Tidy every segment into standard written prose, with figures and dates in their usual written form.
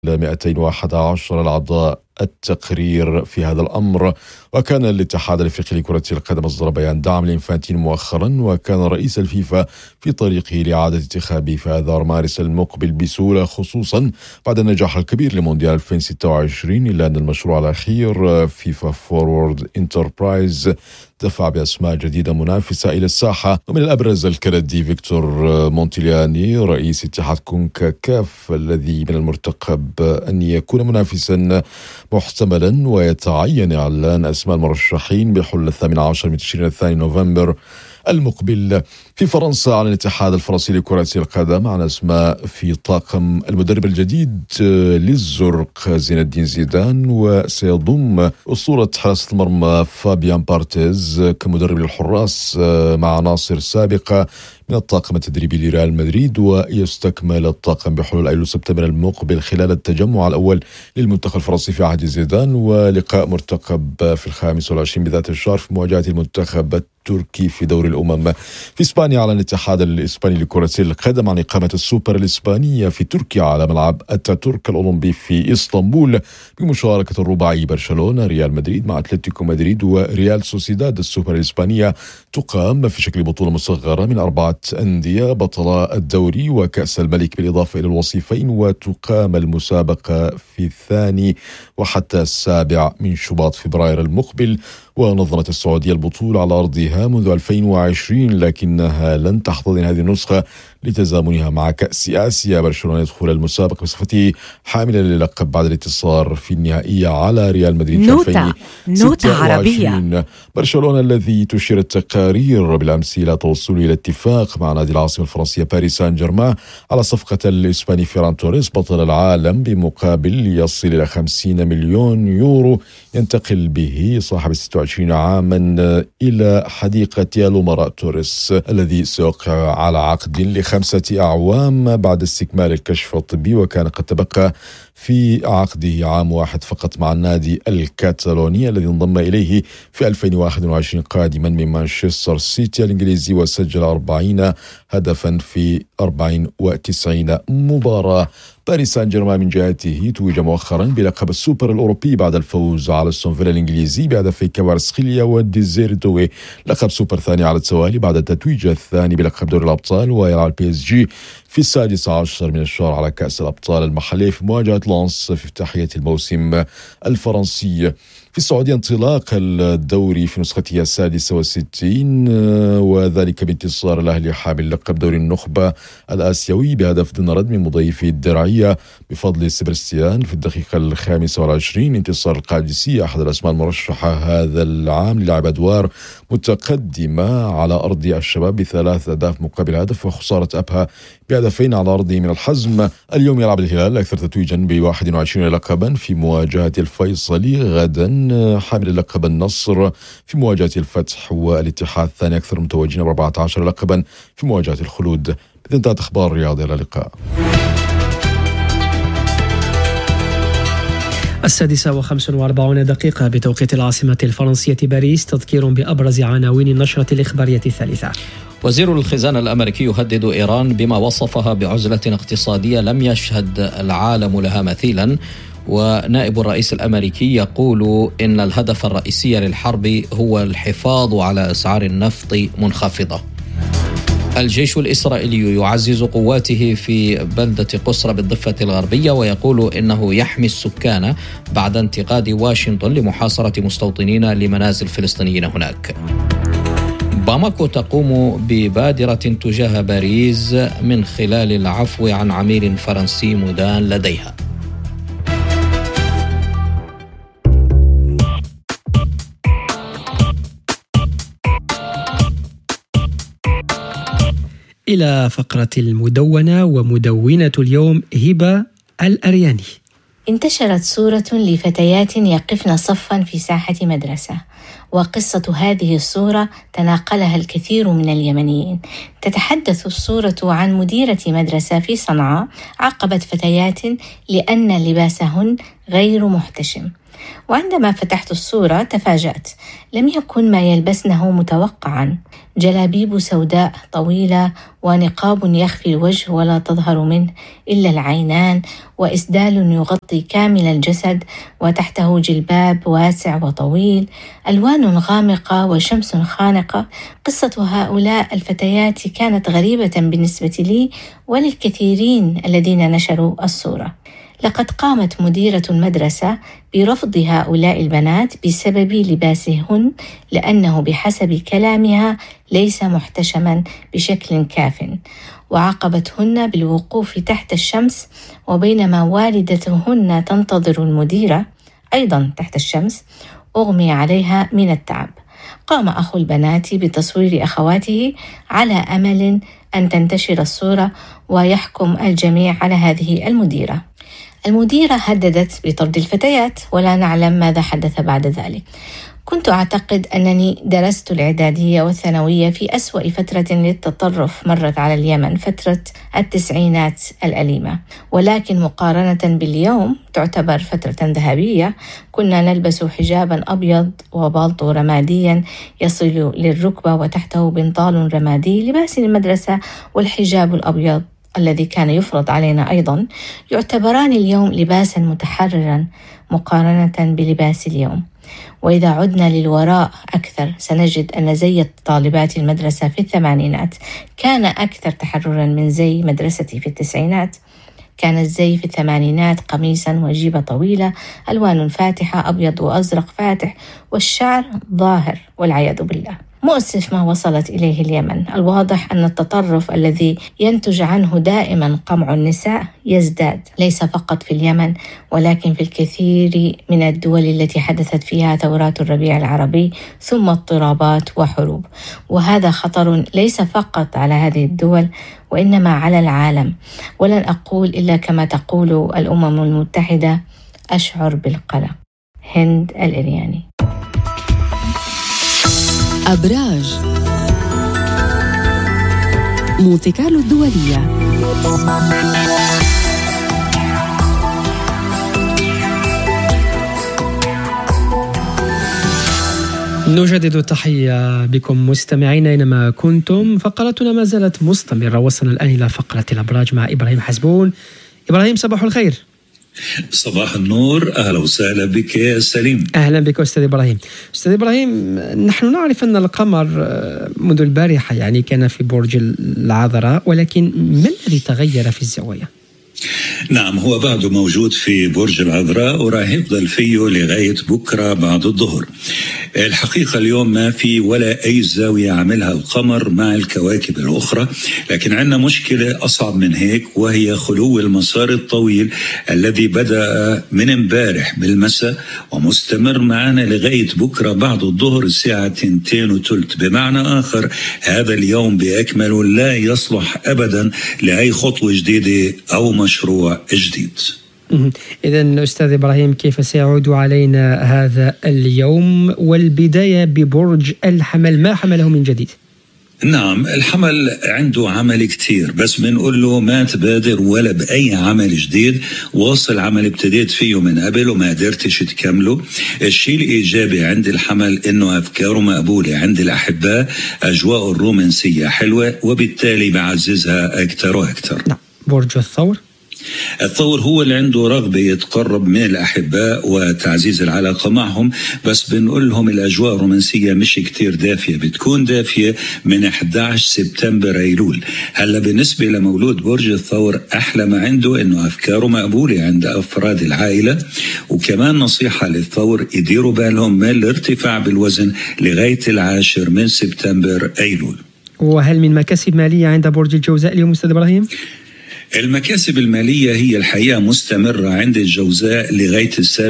211 الأعضاء التقرير في هذا الأمر. وكان الاتحاد الأفريقي لكرة القدم أصدر بيان دعم لإنفانتينو مؤخرا، وكان رئيس الفيفا في طريقه لإعادة انتخابه في آذار مارس المقبل بسهولة، خصوصا بعد النجاح الكبير لمونديال 2026. إلا أن المشروع الأخير فيفا فورورد انتربرايز دفع بأسماء جديدة منافسة إلى الساحة، ومن الأبرز الكندي فيكتور مونتيلياني رئيس اتحاد كونكاكاف، الذي من المرتقب أن يكون منافسا محتملا، ويتعين إعلان أسماء المرشحين بحلول 18 من تشرين الثاني نوفمبر المقبل. في فرنسا أعلن الاتحاد الفرنسي لكرة القدم عن أسماء في طاقم المدرب الجديد للزرق زين الدين زيدان، وسيضم أسطورة حراسة المرمى فابيان بارتيز كمدرب للحراس مع عناصر سابقة من الطاقم التدريبي لريال مدريد، ويستكمل الطاقم بحلول أيلول سبتمبر المقبل خلال التجمع الأول للمنتخب الفرنسي في عهد زيدان، ولقاء مرتقب في 25 بذات الشهر في مواجهة المنتخب التركي في دوري الأمم. في إسبانيا أعلن الاتحاد الإسباني لكرة القدم عن إقامة السوبر الإسبانية في تركيا على ملعب أتاتورك الأولمبي في إسطنبول، بمشاركة الرباعي برشلونة ريال مدريد مع أتلتيكو مدريد وريال سوسيداد. السوبر الإسبانية تقام في شكل بطولة مصغرة من 4 أندية بطلاء الدوري وكأس الملك بالإضافة إلى الوصيفين، وتقام المسابقة في 2 وحتى 7 من شباط فبراير المقبل. ونظمت السعودية البطولة على أرضها منذ 2020، لكنها لن تحتضن هذه النسخة لتزامنها مع كأس آسيا. برشلونة يدخل المسابقة بصفته حاملا للقب بعد الانتصار في النهائية على ريال مدريد في 2026. برشلونة الذي تشير التقارير بالأمس إلى توصله إلى اتفاق مع نادي العاصمة الفرنسية باريس سان جيرمان على صفقة الإسباني فيران توريس بطل العالم بمقابل يصل إلى 50 مليون يورو، ينتقل به صاحب 26 عاما إلى حديقة الأمراء توريس، الذي سيوقع على عقد ل5 أعوام بعد استكمال الكشف الطبي، وكان قد تبقى في عقده عام واحد فقط مع النادي الكاتالوني الذي انضم إليه في 2021 قادما من مانشستر سيتي الإنجليزي، وسجل 40 هدفا في 94 مباراة. باريس سان جيرمان من جهته توج مؤخرا بلقب السوبر الأوروبي بعد الفوز على أستون فيلا الإنجليزي بهدفي كفاراتسخيليا وديزيرتوي، لقب سوبر ثاني على التوالي بعد التتويج الثاني بلقب دوري الأبطال، ويلعب PSG في 16 من الشهر على كأس الأبطال المحلي في مواجهة لانس في افتتاحية الموسم الفرنسي. في السعودية انطلاق الدوري في نسخته 66 وذلك بانتصار الأهلي حامل لقب دوري النخبة الآسيوي بهدف دون رد من مضيفي الدرعية بفضل سبرستيان في الدقيقة 25. انتصار القادسية أحد الأسماء المرشحة هذا العام للعب أدوار متقدمة على أرض الشباب ب3 أهداف مقابل هدف، وخسارة أبها بهدفين على أرضه من الحزم. اليوم يلعب الهلال الأكثر تتويجا ب21 لقبا في مواجهة الفيصلي، غدا حامل لقب النصر في مواجهة الفتح، والاتحاد الثاني أكثر متوجين ب14 لقبا في مواجهة الخلود. بانتهت أخبار الرياضة، إلى اللقاء. 6:45 بتوقيت العاصمة الفرنسية باريس. تذكير بأبرز عناوين النشرة الإخبارية الثالثة. وزير الخزانة الأمريكي يهدد إيران بما وصفها بعزلة اقتصادية لم يشهد العالم لها مثيلا، ونائب الرئيس الأمريكي يقول إن الهدف الرئيسي للحرب هو الحفاظ على أسعار النفط منخفضة. الجيش الإسرائيلي يعزز قواته في بلدة قسرة بالضفة الغربية، ويقول إنه يحمي السكان بعد انتقاد واشنطن لمحاصرة مستوطنين لمنازل فلسطينيين هناك. باماكو تقوم ببادرة تجاه باريس من خلال العفو عن عميل فرنسي مدان لديها. إلى فقرة المدونة ومدونة اليوم هبة الأرياني. انتشرت صورة لفتيات يقفن صفا في ساحة مدرسة، وقصة هذه الصورة تناقلها الكثير من اليمنيين. تتحدث الصورة عن مديرة مدرسة في صنعاء عاقبت فتيات لأن لباسهن غير محتشم، وعندما فتحت الصورة تفاجأت، لم يكن ما يلبسنه متوقعا. جلابيب سوداء طويلة ونقاب يخفي الوجه ولا تظهر منه إلا العينان، وإسدال يغطي كامل الجسد وتحته جلباب واسع وطويل، ألوان غامقة وشمس خانقة. قصة هؤلاء الفتيات كانت غريبة بالنسبة لي وللكثيرين الذين نشروا الصورة. لقد قامت مديرة المدرسة برفض هؤلاء البنات بسبب لباسهن، لأنه بحسب كلامها ليس محتشما بشكل كاف، وعاقبتهن بالوقوف تحت الشمس. وبينما والدتهن تنتظر المديرة أيضا تحت الشمس، أغمي عليها من التعب. قام أخو البنات بتصوير أخواته على أمل أن تنتشر الصورة ويحكم الجميع على هذه المديرة. المديرة هددت بطرد الفتيات، ولا نعلم ماذا حدث بعد ذلك. كنت أعتقد أنني درست الإعدادية والثانوية في أسوأ فترة للتطرف مرت على اليمن، فترة التسعينات الأليمة، ولكن مقارنة باليوم تعتبر فترة ذهبية. كنا نلبس حجابا أبيض وبالطو رماديا يصل للركبة وتحته بنطال رمادي. لباس المدرسة والحجاب الأبيض الذي كان يفرض علينا أيضا يعتبران اليوم لباسا متحررا مقارنة بلباس اليوم. وإذا عدنا للوراء أكثر سنجد أن زي طالبات المدرسة في الثمانينات كان أكثر تحررا من زي مدرستي في التسعينات. كان الزي في الثمانينات قميصا وجيبة طويلة، ألوان فاتحة أبيض وأزرق فاتح، والشعر ظاهر والعياذ بالله. مؤسف ما وصلت إليه اليمن. الواضح أن التطرف الذي ينتج عنه دائما قمع النساء يزداد، ليس فقط في اليمن ولكن في الكثير من الدول التي حدثت فيها ثورات الربيع العربي ثم اضطرابات وحروب. وهذا خطر ليس فقط على هذه الدول وإنما على العالم. ولن أقول إلا كما تقول الأمم المتحدة: أشعر بالقلق. هند الإرياني. أبراج مونتي كارلو الدولية. نجدد التحية بكم مستمعين أينما كنتم. فقرتنا ما زالت مستمرة. وصلنا الآن إلى فقرة الأبراج مع إبراهيم حسبون. إبراهيم، صباح الخير. صباح النور، أهلا وسهلا بك يا سليم. أهلا بك أستاذ إبراهيم. أستاذ إبراهيم، نحن نعرف أن القمر منذ البارحة كان في برج العذراء، ولكن ما الذي تغير في الزوايا؟ نعم، هو بعده موجود في برج العذراء وراح يفضل فيه لغاية بكرة بعد الظهر. الحقيقة اليوم ما في ولا أي زاوية عملها القمر مع الكواكب الأخرى، لكن عندنا مشكلة أصعب من هيك، وهي خلو المسار الطويل الذي بدأ من امبارح بالمساء ومستمر معنا لغاية بكرة بعد الظهر الساعة 2:03. بمعنى آخر هذا اليوم بأكمله لا يصلح أبدا لأي خطوة جديدة أو مشروع جديد. إذن أستاذ إبراهيم، كيف سيعود علينا هذا اليوم؟ والبداية ببرج الحمل، ما حمله من جديد؟ نعم، الحمل عنده عمل كتير، بس بنقول له ما تبادر ولا بأي عمل جديد. واصل عمل ابتديت فيه من قبل وما قدرتش تكمله. الشيء الإيجابي عند الحمل إنه أفكاره مقبولة عند الأحباء، أجواء الرومانسية حلوة وبالتالي بعززها أكثر وأكثر. نعم. برج الثور. الثور هو اللي عنده رغبة يتقرب من الأحباء وتعزيز العلاقة معهم، بس بنقول لهم الأجواء الرومانسية مش كتير دافية، بتكون دافية من 11 سبتمبر أيلول. هلا بالنسبة لمولود برج الثور، أحلى ما عنده إنه أفكاره مقبولة عند أفراد العائلة. وكمان نصيحة للثور، يديروا بالهم من الارتفاع بالوزن لغاية 10 من سبتمبر أيلول. وهل من مكاسب مالية عند برج الجوزاء اليوم أستاذ إبراهيم؟ المكاسب المالية هي الحقيقة مستمرة عند الجوزاء لغاية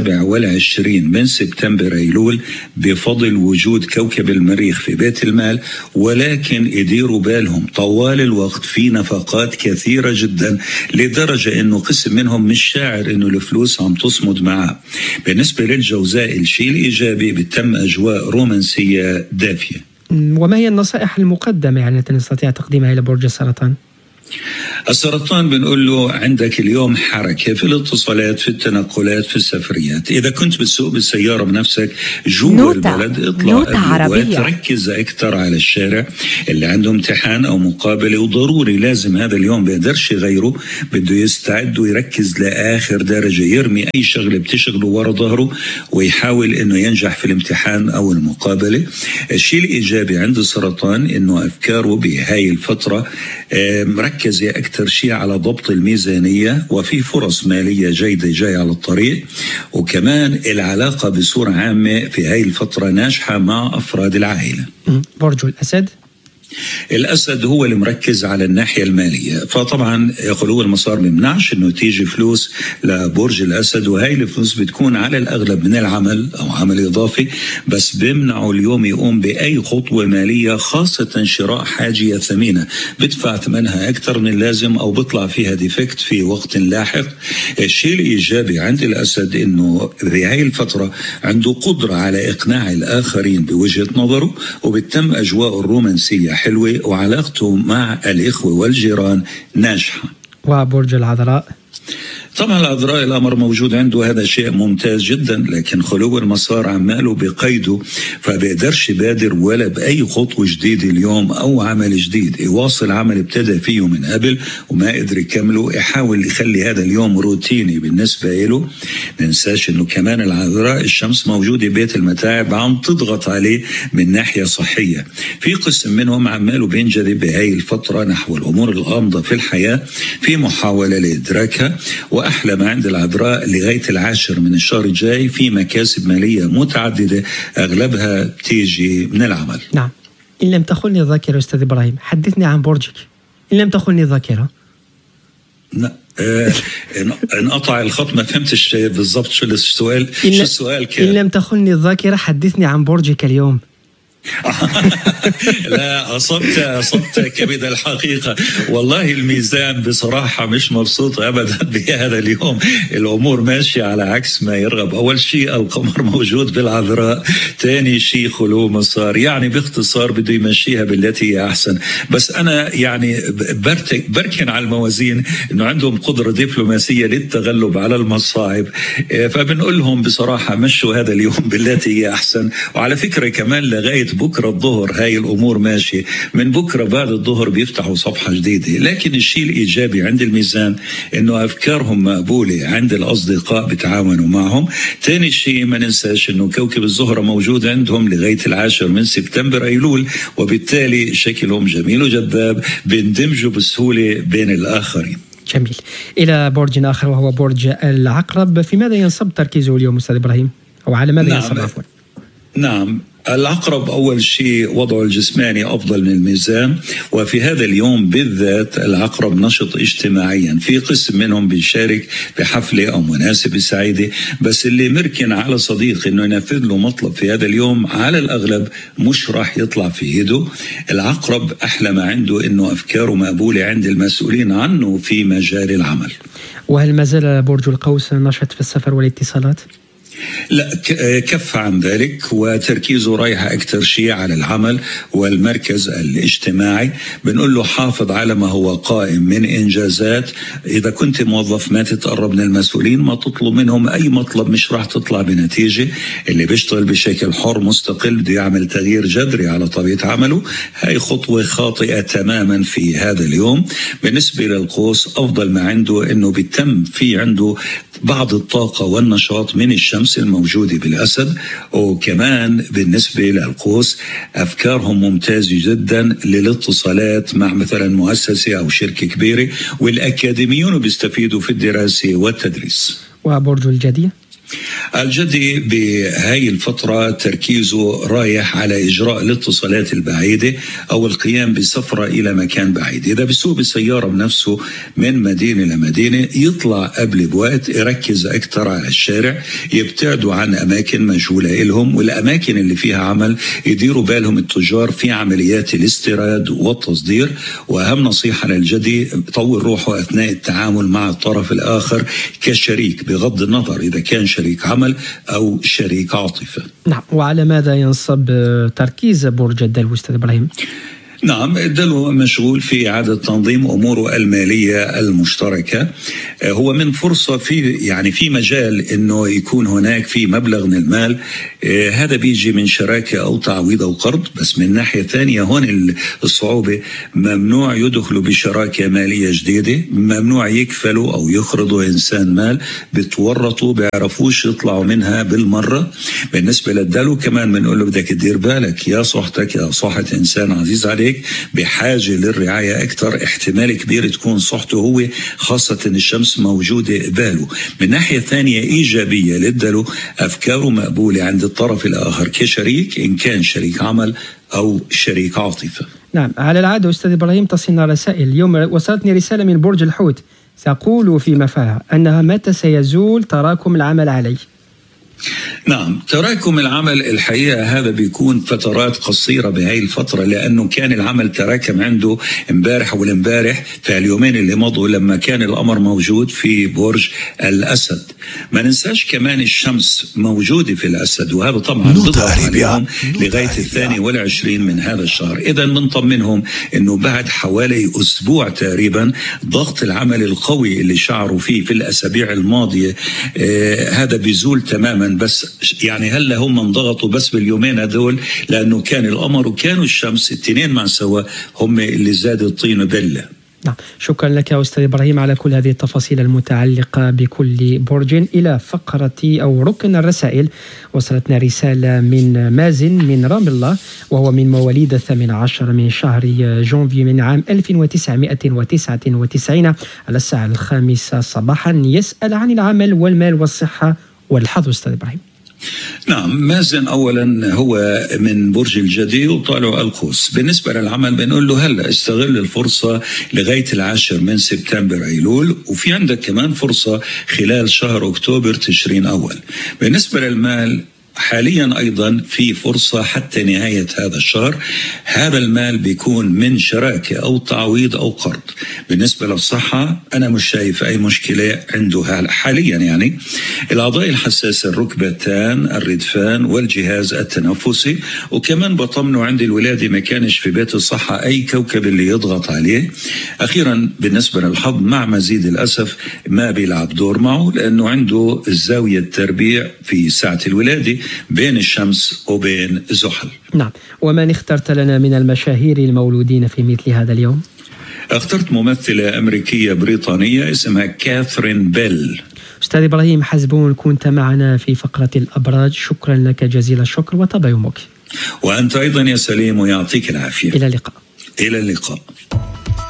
27 من سبتمبر أيلول بفضل وجود كوكب المريخ في بيت المال. ولكن يديروا بالهم طوال الوقت في نفقات كثيرة جدا، لدرجة أنه قسم منهم مش شاعر أنه الفلوس عم تصمد معه. بالنسبة للجوزاء الشيء الإيجابي، بتم أجواء رومانسية دافية. وما هي النصائح المقدمة التي نستطيع تقديمها إلى برج السرطان؟ السرطان بنقول له عندك اليوم حركة في الاتصالات، في التنقلات، في السفريات. إذا كنت بتسوق بالسيارة بنفسك جوا البلد، اطلع تركز أكثر على الشارع. اللي عنده امتحان أو مقابلة وضروري لازم هذا اليوم بيقدرش غيره، بده يستعد ويركز لآخر درجة، يرمي أي شغلة بتشغله ورا ظهره ويحاول إنه ينجح في الامتحان أو المقابلة. الشيء الإيجابي عند السرطان إنه أفكاره بهاي الفترة مركزة أكثر شيء على ضبط الميزانية، وفي فرص مالية جيدة جاية على الطريق، وكمان العلاقة بصورة عامة في هاي الفترة ناجحة مع أفراد العائلة. برج الأسد. الأسد هو اللي مركز على الناحية المالية، فطبعا خلو المسار بيمنعش إنه تيجي فلوس لبرج الأسد، وهي الفلوس بتكون على الأغلب من العمل أو عمل إضافي، بس بيمنعوا اليوم يقوم بأي خطوة مالية، خاصة شراء حاجة ثمينة بدفع ثمنها أكثر من اللازم أو بيطلع فيها ديفكت في وقت لاحق. الشيء الإيجابي عند الأسد إنه بهاي الفترة عنده قدرة على إقناع الآخرين بوجهة نظره، وبتم أجواء الرومانسية حلوة، وعلاقته مع الإخوة والجيران ناجحة. وبرج العذراء. طبعا العذراء الأمر موجود عنده، هذا شيء ممتاز جدا، لكن خلو المسار عماله بقيده، فبيقدرش يبادر ولا بأي خطوة جديدة اليوم أو عمل جديد. يواصل عمل ابتدى فيه من قبل وما قدر يكمله، يحاول يخلي هذا اليوم روتيني بالنسبة له. ننساش إنه كمان العذراء الشمس موجودة بيت المتاعب، عم تضغط عليه من ناحية صحية. في قسم منهم عماله بينجذب بهاي الفترة نحو الأمور الغامضة في الحياة في محاولة لإدراكها. وأحلى ما عند العذراء لغاية 10 من الشهر الجاي في مكاسب مالية متعددة، أغلبها بتيجي من العمل. نعم. إن لم تخلني الذاكرة أستاذ إبراهيم، حدثني عن برجك. إن لم تخلني الذاكرة. انقطع الخط، ما فهمتش بالضبط شو السؤال. شو السؤال كان؟ إن لم تخلني الذاكرة حدثني عن برجك اليوم. لا، أصبت كبد الحقيقة. والله الميزان بصراحة مش مبسوط أبدا بهذا اليوم، الأمور ماشية على عكس ما يرغب. أول شيء القمر موجود بالعذراء، ثاني شيء خلو مسار، يعني باختصار بده يمشيها بالتي هي أحسن. بس أنا يعني بركن على الموازين إنه عندهم قدرة دبلوماسية للتغلب على المصاعب، فبنقول لهم بصراحة مشوا هذا اليوم بالتي هي أحسن. وعلى فكرة كمان لغاية بكرة الظهر هاي الأمور ماشية، من بكرة بعد الظهر بيفتحوا صفحة جديدة. لكن الشيء الإيجابي عند الميزان إنه أفكارهم مقبولة عند الأصدقاء، بتعاونوا معهم. ثاني شيء ما ننساش إنه كوكب الزهرة موجود عندهم لغاية 10 من سبتمبر أيلول، وبالتالي شكلهم جميل وجذاب، بيندمجوا بسهولة بين الآخرين. جميل. إلى برج آخر وهو برج العقرب، في ماذا ينصب تركيزه اليوم أستاذ إبراهيم؟ أو على ماذا ينصب عفوا؟ نعم، العقرب أول شيء وضعه الجسماني أفضل من الميزان، وفي هذا اليوم بالذات العقرب نشط اجتماعيا، في قسم منهم بيشارك بحفلة أو مناسبة سعيدة، بس اللي مركن على صديق إنه ينفذ له مطلب في هذا اليوم على الأغلب مش راح يطلع في يده. العقرب أحلى ما عنده إنه أفكاره مقبولة عند المسؤولين عنه في مجال العمل. وهل ما زال برج القوس نشط في السفر والاتصالات؟ لا، كف عن ذلك، وتركيزه رايح أكثر شيء على العمل والمركز الاجتماعي. بنقول له حافظ على ما هو قائم من إنجازات. إذا كنت موظف ما تتقرب من المسؤولين، ما تطلب منهم أي مطلب، مش راح تطلع بنتيجة. اللي بيشتغل بشكل حر مستقل بده يعمل تغيير جذري على طبيعة عمله، هاي خطوة خاطئة تماما في هذا اليوم. بالنسبة للقوس أفضل ما عنده إنه بيتم في عنده بعض الطاقة والنشاط من الشمس الموجودة بالأسد. وكمان بالنسبة للقوس أفكارهم ممتازة جدا للاتصالات مع مثلا مؤسسة أو شركة كبيرة، والأكاديميون بيستفيدوا في الدراسة والتدريس. وبرج الجدي؟ الجدي بهاي الفترة تركيزه رايح على إجراء الاتصالات البعيدة أو القيام بسفرة إلى مكان بعيد. إذا بيسوق بسيارة بنفسه من مدينة لمدينة، يطلع قبل بوقت، يركز أكثر على الشارع، يبتعدوا عن أماكن مجهولة إلهم، والأماكن اللي فيها عمل يديروا بالهم التجار في عمليات الاستيراد والتصدير. وأهم نصيحة للجدي، طور روحه أثناء التعامل مع الطرف الآخر كشريك، بغض النظر إذا كان شريك عمل أو شريك عاطفة. نعم. وعلى ماذا ينصب تركيز برج الدلو أستاذ إبراهيم؟ نعم، الدلو مشغول في إعادة تنظيم أموره المالية المشتركة. هو من فرصة في مجال أنه يكون هناك في مبلغ من المال، هذا بيجي من شراكة أو تعويض أو قرض. بس من ناحية ثانية هون الصعوبة، ممنوع يدخلوا بشراكة مالية جديدة، ممنوع يكفلوا أو يخرضوا إنسان مال بتورطوا بيعرفوش يطلعوا منها بالمرة. بالنسبة للدلو كمان بنقول له بدك تدير بالك، يا صحتك يا صحة إنسان عزيز عليك بحاجة للرعاية أكثر، احتمال كبير تكون صحته هو، خاصة إن الشمس موجودة قباله. من ناحية ثانية إيجابية للدلو، أفكاره مقبولة عند الطرف الآخر كشريك، إن كان شريك عمل أو شريك عاطفة. نعم، على العادة أستاذ إبراهيم تصلنا رسائل. اليوم وصلتني رسالة من برج الحوت تقول في مفاهها أنها متى سيزول تراكم العمل عليه. نعم، تراكم العمل الحقيقة هذا بيكون فترات قصيرة بهاي الفترة، لأنه كان العمل تراكم عنده امبارح والامبارح في اليومين اللي مضوا لما كان القمر موجود في برج الأسد. ما ننساش كمان الشمس موجودة في الأسد، وهذا طبعا بضغط عليهم لغاية 22 من هذا الشهر. إذا بنطمنهم أنه بعد حوالي أسبوع تقريبا ضغط العمل القوي اللي شعروا فيه في الأسابيع الماضية هذا بيزول تماما. بس يعني هلا هم انضغطوا بس باليومين هذول، لأنه كان القمر وكانوا الشمس الاثنين مع سوا هم اللي زاد الطين بلة. نعم، شكرا لك أستاذ إبراهيم على كل هذه التفاصيل المتعلقة بكل برج. إلى فقرة أو ركن الرسائل، وصلتنا رسالة من مازن من رام الله، وهو من مواليد 18 من شهر جونفي من عام 1999 على الساعة 5 صباحا. يسأل عن العمل والمال والصحة والحظ. أستاذ إبراهيم. نعم، مازن أولا هو من برج الجدي وطالع القوس. بالنسبة للعمل بنقول له هلأ استغل الفرصة لغاية 10 من سبتمبر أيلول، وفي عندك كمان فرصة خلال شهر أكتوبر تشرين أول. بالنسبة للمال حاليا أيضا في فرصة حتى نهاية هذا الشهر. هذا المال بيكون من شراكة أو تعويض أو قرض. بالنسبة للصحة أنا مش شايف أي مشكلة عنده حاليا. يعني الأعضاء الحساسة، الركبتان، الردفان والجهاز التنفسي، وكمان بطمنه عند الولادة ما كانش في بيت الصحة أي كوكب اللي يضغط عليه. أخيرا بالنسبة للحظ مع مزيد الأسف ما بيلعب دور معه، لأنه عنده الزاوية التربيع في ساعة الولادة بين الشمس وبين زحل. نعم، ومن اخترت لنا من المشاهير المولودين في مثل هذا اليوم؟ اخترت ممثلة أمريكية بريطانية اسمها كاثرين بيل. أستاذ إبراهيم حزبون، كنت معنا في فقرة الأبراج، شكرا لك جزيل الشكر وطاب يومك. وأنت أيضا يا سليم، ويعطيك العافية. إلى اللقاء. إلى اللقاء.